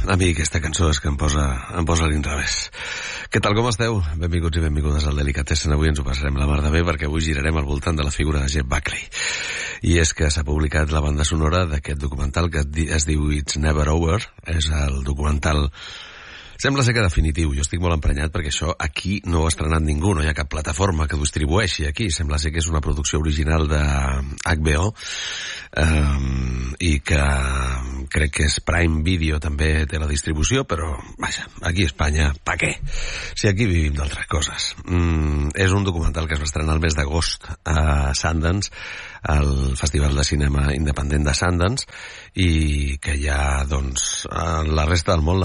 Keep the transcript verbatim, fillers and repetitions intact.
A mi aquesta cançó és que em posa, em posa a l'inrevés. Què tal, com esteu? Benvinguts i benvingudes al Delicatessen. Avui ens ho passarem la mar de bé perquè avui girarem al voltant de la figura de Jeff Buckley. I és que s'ha publicat la banda sonora d'aquest documental que es diu It's Never Over. És el documental... Sembla ser que definitiu. Jo estic molt emprenyat perquè això aquí no ho ha estrenat ningú, no hi ha cap plataforma que ho distribueixi aquí. Sembla ser que és una producció original de H B O um, i que crec que és Prime Video també té la distribució, però vaja, aquí a Espanya, pa què? Si aquí vivim d'altres coses. Mm, és un documental que es va estrenar el mes d'agost a Sundance, al Festival de Cinema Independent de Sundance, i que ja, doncs, la resta del món